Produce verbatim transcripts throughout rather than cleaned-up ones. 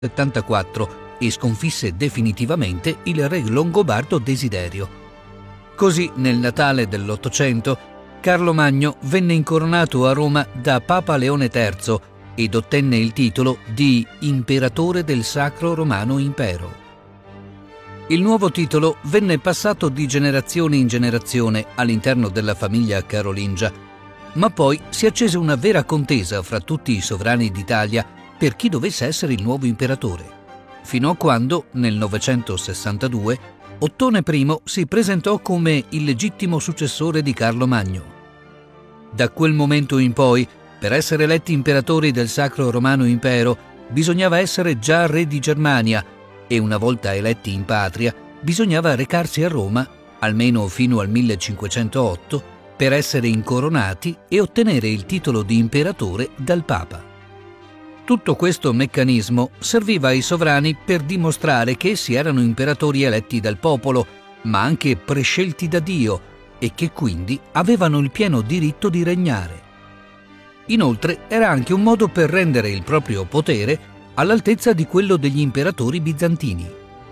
settantaquattro e sconfisse definitivamente il re longobardo Desiderio. Così, nel Natale dell'Ottocento, Carlo Magno venne incoronato a Roma da Papa Leone terzo ed ottenne il titolo di Imperatore del Sacro Romano Impero. Il nuovo titolo venne passato di generazione in generazione all'interno della famiglia carolingia, ma poi si accese una vera contesa fra tutti i sovrani d'Italia per chi dovesse essere il nuovo imperatore, fino a quando, nel novecentosessantadue, Ottone I si presentò come il legittimo successore di Carlo Magno. Da quel momento in poi, per essere eletti imperatori del Sacro Romano Impero, bisognava essere già re di Germania e, una volta eletti in patria, bisognava recarsi a Roma, almeno fino al millecinquecentootto, per essere incoronati e ottenere il titolo di imperatore dal Papa. Tutto questo meccanismo serviva ai sovrani per dimostrare che essi erano imperatori eletti dal popolo, ma anche prescelti da Dio, e che quindi avevano il pieno diritto di regnare. Inoltre era anche un modo per rendere il proprio potere all'altezza di quello degli imperatori bizantini.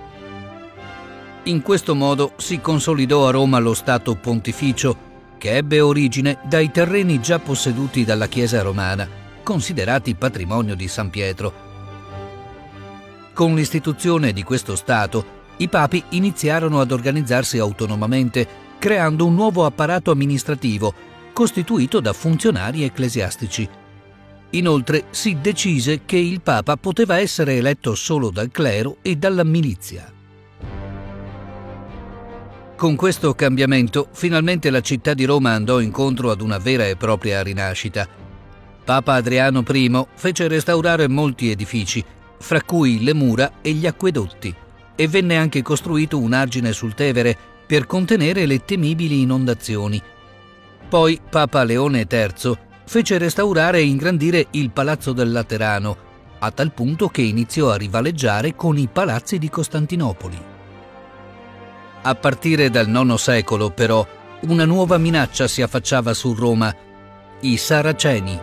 In questo modo si consolidò a Roma lo Stato Pontificio, che ebbe origine dai terreni già posseduti dalla Chiesa romana, considerati patrimonio di San Pietro. Con l'istituzione di questo Stato, i papi iniziarono ad organizzarsi autonomamente, creando un nuovo apparato amministrativo, costituito da funzionari ecclesiastici. Inoltre si decise che il Papa poteva essere eletto solo dal clero e dalla milizia. Con questo cambiamento, finalmente la città di Roma andò incontro ad una vera e propria rinascita. Papa Adriano I fece restaurare molti edifici, fra cui le mura e gli acquedotti, e venne anche costruito un argine sul Tevere per contenere le temibili inondazioni. Poi Papa Leone terzo fece restaurare e ingrandire il Palazzo del Laterano, a tal punto che iniziò a rivaleggiare con i palazzi di Costantinopoli. A partire dal nono secolo, però, una nuova minaccia si affacciava su Roma: i Saraceni.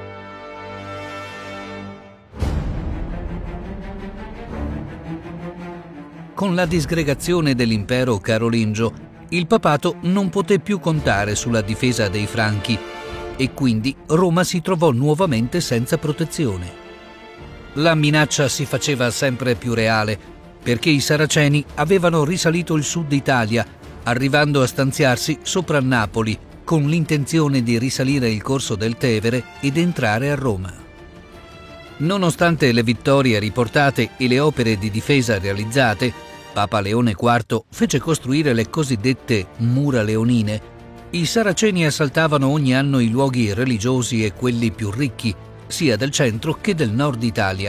Con la disgregazione dell'impero carolingio, il papato non poté più contare sulla difesa dei Franchi e quindi Roma si trovò nuovamente senza protezione. La minaccia si faceva sempre più reale perché i Saraceni avevano risalito il sud Italia, arrivando a stanziarsi sopra Napoli con l'intenzione di risalire il corso del Tevere ed entrare a Roma. Nonostante le vittorie riportate e le opere di difesa realizzate, Papa Leone quarto fece costruire le cosiddette mura leonine. I Saraceni assaltavano ogni anno i luoghi religiosi e quelli più ricchi, sia del centro che del nord Italia.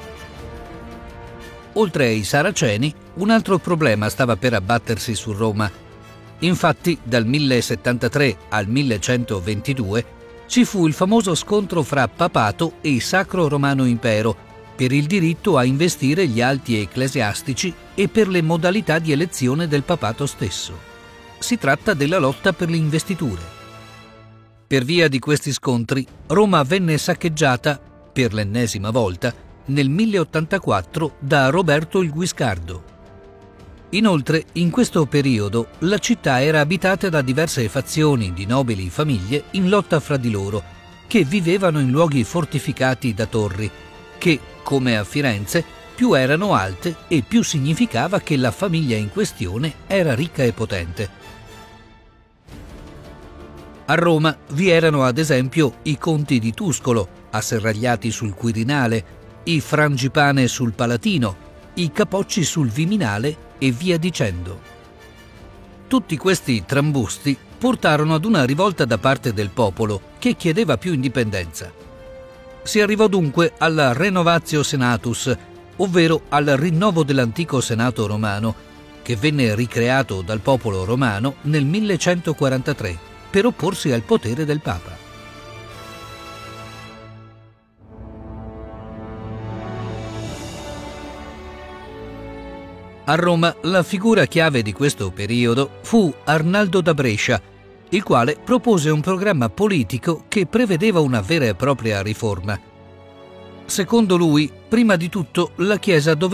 Oltre ai Saraceni, un altro problema stava per abbattersi su Roma. Infatti, dal millesettantatré al millecentoventidue ci fu il famoso scontro fra papato e Sacro Romano Impero per il diritto a investire gli alti ecclesiastici e per le modalità di elezione del papato stesso. Si tratta della lotta per le investiture. Per via di questi scontri, Roma venne saccheggiata, per l'ennesima volta, nel milleottantaquattro da Roberto il Guiscardo. Inoltre, in questo periodo, la città era abitata da diverse fazioni di nobili famiglie in lotta fra di loro, che vivevano in luoghi fortificati da torri, che, come a Firenze, più erano alte e più significava che la famiglia in questione era ricca e potente. A Roma vi erano ad esempio i conti di Tuscolo, asserragliati sul Quirinale, i Frangipane sul Palatino, i Capocci sul Viminale e via dicendo. Tutti questi trambusti portarono ad una rivolta da parte del popolo che chiedeva più indipendenza. Si arrivò dunque alla Renovatio Senatus, ovvero al rinnovo dell'antico Senato romano, che venne ricreato dal popolo romano nel millecentoquarantatré per opporsi al potere del Papa. A Roma la figura chiave di questo periodo fu Arnaldo da Brescia, il quale propose un programma politico che prevedeva una vera e propria riforma. Secondo lui, prima di tutto, la Chiesa doveva